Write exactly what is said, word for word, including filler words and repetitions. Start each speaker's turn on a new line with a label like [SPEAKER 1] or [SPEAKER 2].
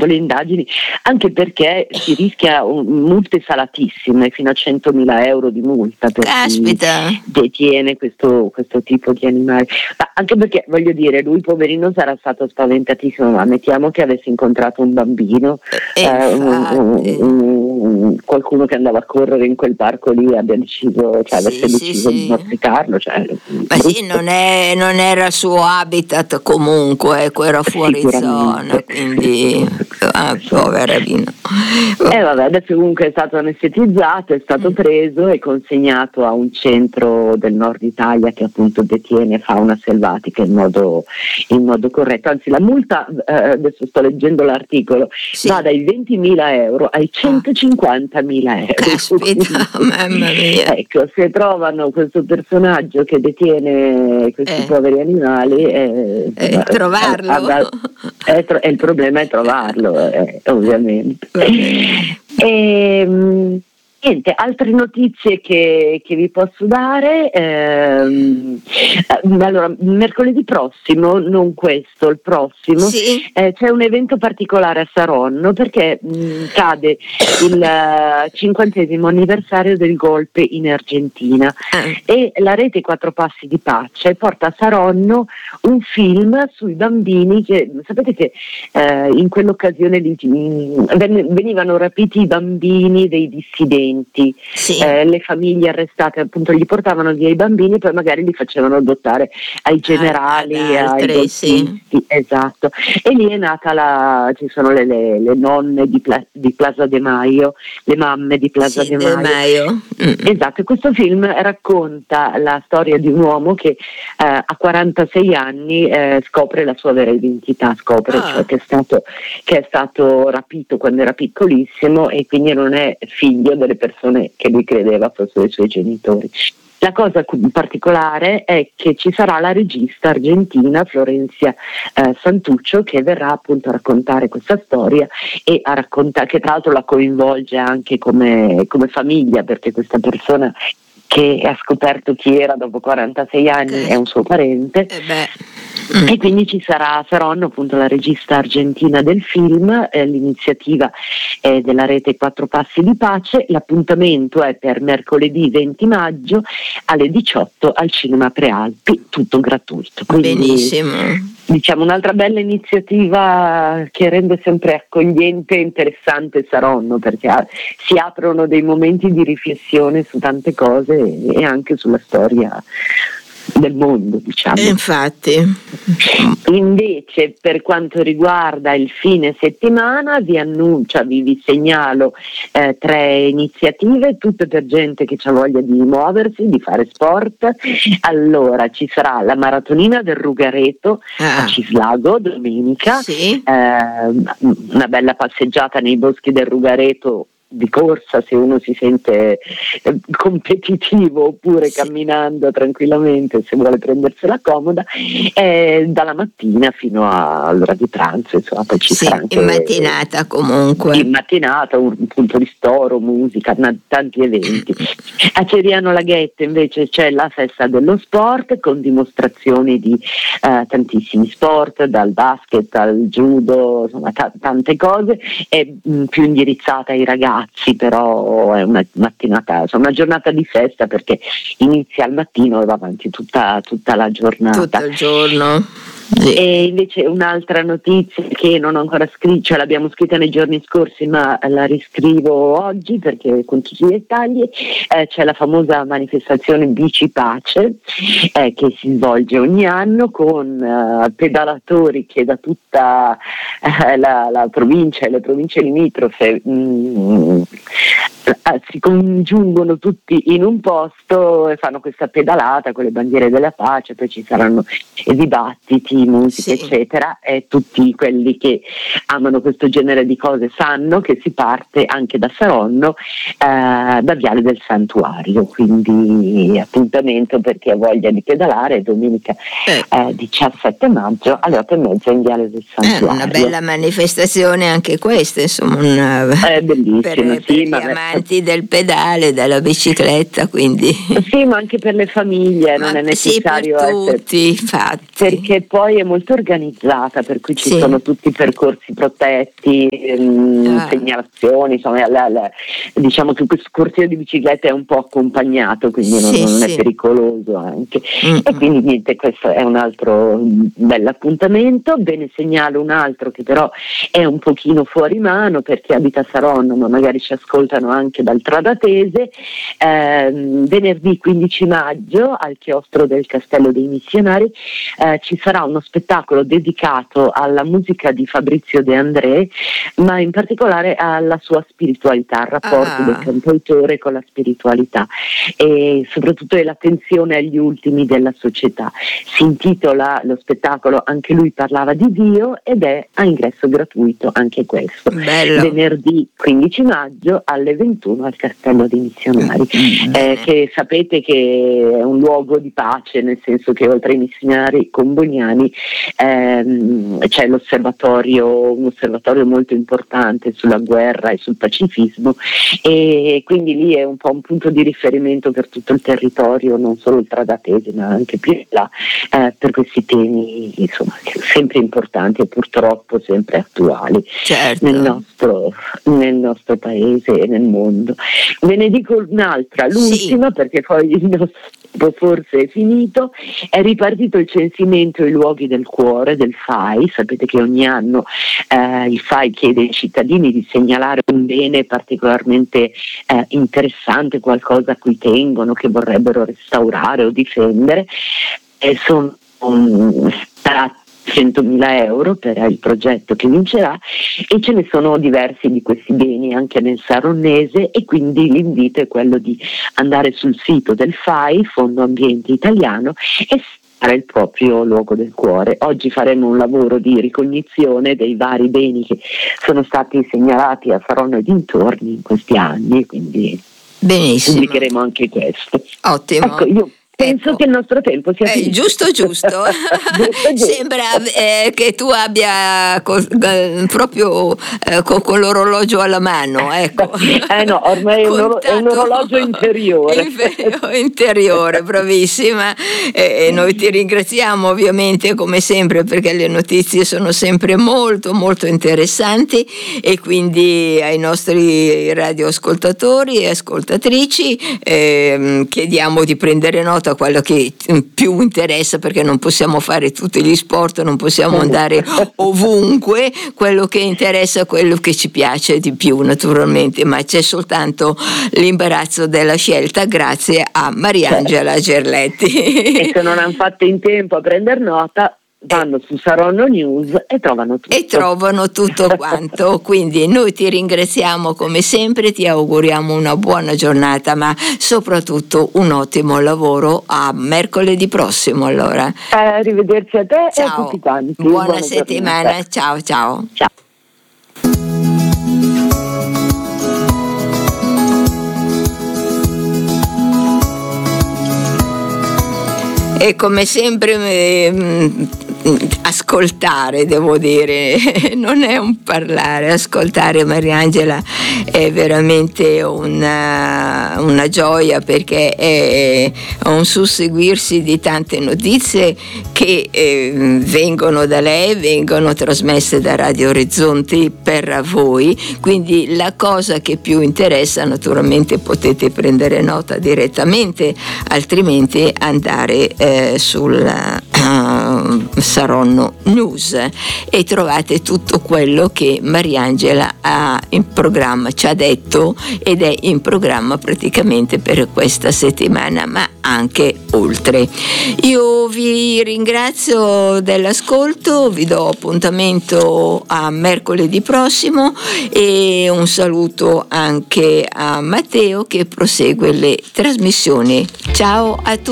[SPEAKER 1] facendo le indagini, anche perché si rischia un, multe salatissime, fino a centomila euro di multa per
[SPEAKER 2] Caspita.
[SPEAKER 1] chi detiene questo, questo tipo di animali. Ma anche perché, voglio dire, lui poverino sarà stato spaventatissimo, ma mettiamo che avesse incontrato un bambino,
[SPEAKER 2] E
[SPEAKER 1] eh, un,
[SPEAKER 2] infatti.
[SPEAKER 1] un, un, qualcuno che andava a correre in quel parco lì abbia deciso, cioè
[SPEAKER 2] Sì,
[SPEAKER 1] avesse
[SPEAKER 2] sì,
[SPEAKER 1] deciso
[SPEAKER 2] sì.
[SPEAKER 1] di morticarlo, cioè,
[SPEAKER 2] Ma sì, non, è, non era il suo habitat comunque, ecco, era fuori
[SPEAKER 1] Sicuramente.
[SPEAKER 2] zona, quindi ah, poverino.
[SPEAKER 1] E eh vabbè, adesso comunque è stato anestetizzato, è stato preso e consegnato a un centro del nord Italia che appunto detiene fauna selvatica in modo, in modo corretto. Anzi, la multa, eh, adesso sto leggendo l'articolo,
[SPEAKER 2] Sì.
[SPEAKER 1] va dai ventimila euro ai centocinquantamila euro.
[SPEAKER 2] Caspita, mamma mia.
[SPEAKER 1] Ecco, se trovano questo personaggio che detiene questi
[SPEAKER 2] Eh.
[SPEAKER 1] poveri animali, eh,
[SPEAKER 2] Eh, trovarlo?
[SPEAKER 1] a- a- è tro- è il problema è trovarlo, eh, ovviamente.
[SPEAKER 2] Vabbè.
[SPEAKER 1] E, mh, niente, altre notizie che, che vi posso dare. Ehm, eh, allora, mercoledì prossimo, non questo, il prossimo,
[SPEAKER 2] Sì.
[SPEAKER 1] eh, c'è un evento particolare a Saronno perché mh, cade il uh, cinquantesimo anniversario del golpe in Argentina
[SPEAKER 2] Ah.
[SPEAKER 1] e la rete Quattro Passi di Pace porta a Saronno un film sui bambini che, sapete che eh, in quell'occasione lì, mh, venivano rapiti i bambini dei dissidenti,
[SPEAKER 2] Sì.
[SPEAKER 1] eh, le famiglie arrestate appunto gli portavano via i bambini e poi magari li facevano adottare ai generali,
[SPEAKER 2] ad
[SPEAKER 1] ai
[SPEAKER 2] altri,
[SPEAKER 1] golpisti,
[SPEAKER 2] sì.
[SPEAKER 1] esatto. E lì è nata la, ci sono le, le, le nonne di, Pla, di Plaza de Mayo, le mamme di Plaza
[SPEAKER 2] Sì,
[SPEAKER 1] de
[SPEAKER 2] De
[SPEAKER 1] Mayo.
[SPEAKER 2] Maio. Mm.
[SPEAKER 1] Esatto, e questo film racconta la storia di un uomo che eh, a quarantasei anni eh, scopre la sua vera identità, scopre
[SPEAKER 2] Ah.
[SPEAKER 1] cioè che è stato che è stato rapito quando era piccolissimo e quindi non è figlio delle persone che lui credeva fossero i suoi genitori. La cosa particolare è che ci sarà la regista argentina Florencia eh, Santuccio che verrà appunto a raccontare questa storia e a raccontare, che tra l'altro la coinvolge anche come, come famiglia, perché questa persona che ha scoperto chi era dopo quarantasei anni
[SPEAKER 2] Okay.
[SPEAKER 1] è un suo parente.
[SPEAKER 2] Eh beh.
[SPEAKER 1] E quindi ci sarà a Saronno appunto la regista argentina del film, eh, l'iniziativa è della rete Quattro Passi di Pace. L'appuntamento è per mercoledì venti maggio alle diciotto al Cinema Prealpi, tutto gratuito. Quindi,
[SPEAKER 2] Benissimo.
[SPEAKER 1] diciamo, un'altra bella iniziativa che rende sempre accogliente e interessante Saronno, perché ha, si aprono dei momenti di riflessione su tante cose e, e anche sulla storia del mondo, diciamo.
[SPEAKER 2] E infatti.
[SPEAKER 1] Invece per quanto riguarda il fine settimana vi annuncio, vi, vi segnalo eh, tre iniziative, tutte per gente che ha voglia di muoversi, di fare sport. Allora ci sarà la maratonina del Rugareto
[SPEAKER 2] Ah.
[SPEAKER 1] a Cislago domenica,
[SPEAKER 2] Sì.
[SPEAKER 1] eh, una bella passeggiata nei boschi del Rugareto di corsa se uno si sente eh, competitivo, oppure
[SPEAKER 2] Sì.
[SPEAKER 1] camminando tranquillamente se vuole prendersela comoda, eh, dalla mattina fino all'ora di pranzo, insomma, poi ci
[SPEAKER 2] Sì,
[SPEAKER 1] sarà anche
[SPEAKER 2] in mattinata comunque.
[SPEAKER 1] in mattinata un, un punto di storo, musica, na- tanti eventi. A Ceriano Laghette invece c'è la festa dello sport con dimostrazioni di eh, tantissimi sport, dal basket al judo, insomma t- tante cose, è mh, più indirizzata ai ragazzi, però è una mattinata, insomma, una giornata di festa perché inizia al mattino e va avanti tutta, tutta la giornata.
[SPEAKER 2] Tutto il giorno. Sì.
[SPEAKER 1] E invece un'altra notizia che non ho ancora scritto, cioè l'abbiamo scritta nei giorni scorsi ma la riscrivo oggi perché con tutti i dettagli, eh, c'è la famosa manifestazione Bici Pace eh, che si svolge ogni anno con eh, pedalatori che da tutta eh, la, la provincia e le province limitrofe mh, si congiungono tutti in un posto e fanno questa pedalata con le bandiere della pace, poi ci saranno i dibattiti, musica,
[SPEAKER 2] Sì.
[SPEAKER 1] eccetera, e tutti quelli che amano questo genere di cose sanno che si parte anche da Saronno, eh, da Viale del Santuario, quindi appuntamento per chi ha voglia di pedalare domenica
[SPEAKER 2] Eh.
[SPEAKER 1] eh, diciassette maggio alle otto e mezza in Viale del
[SPEAKER 2] È
[SPEAKER 1] Santuario.
[SPEAKER 2] una bella manifestazione anche questa, insomma, una...
[SPEAKER 1] È bellissima,
[SPEAKER 2] per,
[SPEAKER 1] sì,
[SPEAKER 2] per
[SPEAKER 1] ma
[SPEAKER 2] gli amanti amanti del pedale, della bicicletta, quindi
[SPEAKER 1] sì, ma anche per le famiglie
[SPEAKER 2] ma
[SPEAKER 1] non è necessario
[SPEAKER 2] sì, per tutti,
[SPEAKER 1] essere,
[SPEAKER 2] infatti,
[SPEAKER 1] perché poi è molto organizzata, per cui ci
[SPEAKER 2] sì.
[SPEAKER 1] sono tutti i percorsi protetti, ehm,
[SPEAKER 2] Ah.
[SPEAKER 1] segnalazioni, insomma, la, la, diciamo che questo corsia di bicicletta è un po' accompagnato, quindi
[SPEAKER 2] sì,
[SPEAKER 1] non, non
[SPEAKER 2] sì.
[SPEAKER 1] è pericoloso anche.
[SPEAKER 2] Mm-mm.
[SPEAKER 1] E quindi niente, questo è un altro bell'appuntamento. Ve ne segnalo un altro che però è un pochino fuori mano per chi abita a Saronno, ma magari ci ascoltano anche dal Tradatese. ehm, venerdì quindici maggio al chiostro del Castello dei Missionari eh, ci sarà uno spettacolo dedicato alla musica di Fabrizio De André, ma in particolare alla sua spiritualità, al rapporto
[SPEAKER 2] Ah.
[SPEAKER 1] del cantautore con la spiritualità e soprattutto l'attenzione agli ultimi della società. Si intitola lo spettacolo Anche lui parlava di Dio ed è a ingresso gratuito anche questo.
[SPEAKER 2] Bello.
[SPEAKER 1] Venerdì quindici maggio alle ventuno al Castello dei Missionari,
[SPEAKER 2] Mm,
[SPEAKER 1] eh, che sapete che è un luogo di pace, nel senso che oltre ai missionari comboniani ehm, c'è l'osservatorio, un osservatorio molto importante sulla guerra e sul pacifismo, e quindi lì è un po' un punto di riferimento per tutto il territorio, non solo il Tradatese ma anche più in là, eh, per questi temi insomma sempre importanti e purtroppo sempre attuali,
[SPEAKER 2] certo.
[SPEAKER 1] nel nostro, nel nostro paese e nel mondo. Ve ne dico un'altra, l'ultima, sì, perché poi il nostro forse è finito. È ripartito il censimento ai luoghi del cuore del F A I. Sapete che ogni anno eh, il F A I chiede ai cittadini di segnalare un bene particolarmente eh, interessante, qualcosa a cui tengono, che vorrebbero restaurare o difendere, e sono um, stati centomila euro per il progetto che vincerà, e ce ne sono diversi di questi beni anche nel Saronnese, e quindi l'invito è quello di andare sul sito del F A I, Fondo Ambiente Italiano, e fare il proprio luogo del cuore. Oggi faremo un lavoro di ricognizione dei vari beni che sono stati segnalati a Saronno e dintorni in questi anni, quindi
[SPEAKER 2] benissimo,
[SPEAKER 1] pubblicheremo anche questo.
[SPEAKER 2] Ottimo.
[SPEAKER 1] Ecco, io penso
[SPEAKER 2] ecco.
[SPEAKER 1] che il nostro tempo sia
[SPEAKER 2] eh,
[SPEAKER 1] finito.
[SPEAKER 2] giusto giusto,
[SPEAKER 1] giusto, giusto.
[SPEAKER 2] Sembra eh, che tu abbia col, eh, proprio eh, con, con l'orologio alla mano, ecco.
[SPEAKER 1] Eh no, ormai è un, oro, è un orologio interiore.
[SPEAKER 2] interiore, bravissima, e, e noi ti ringraziamo ovviamente come sempre, perché le notizie sono sempre molto molto interessanti, e quindi ai nostri radioascoltatori e ascoltatrici eh, chiediamo di prendere nota a quello che più interessa, perché non possiamo fare tutti gli sport, non possiamo andare ovunque. Quello che interessa, quello che ci piace di più naturalmente, ma c'è soltanto l'imbarazzo della scelta grazie a Mariangela Gerletti.
[SPEAKER 1] E se non hanno fatto in tempo a prendere nota, vanno su Saronno News e trovano tutto.
[SPEAKER 2] E trovano tutto quanto. Quindi noi ti ringraziamo come sempre, ti auguriamo una buona giornata, ma soprattutto un ottimo lavoro. A mercoledì prossimo allora.
[SPEAKER 1] Eh, arrivederci a te,
[SPEAKER 2] ciao.
[SPEAKER 1] E a tutti quanti.
[SPEAKER 2] Buona,
[SPEAKER 1] buona
[SPEAKER 2] settimana, giornata. ciao ciao.
[SPEAKER 1] Ciao.
[SPEAKER 2] E come sempre eh, ascoltare, devo dire, non è un parlare, ascoltare Mariangela è veramente una, una gioia, perché è un susseguirsi di tante notizie che eh, vengono da lei, vengono trasmesse da Radio Orizzonti per voi, quindi la cosa che più interessa, naturalmente potete prendere nota direttamente, altrimenti andare eh, sul uh, Saronno News e trovate tutto quello che Mariangela ha in programma, ci ha detto, ed è in programma praticamente per questa settimana, ma anche oltre. Io vi ringrazio dell'ascolto, vi do appuntamento a mercoledì prossimo e un saluto anche a Matteo che prosegue le trasmissioni. Ciao a tutti.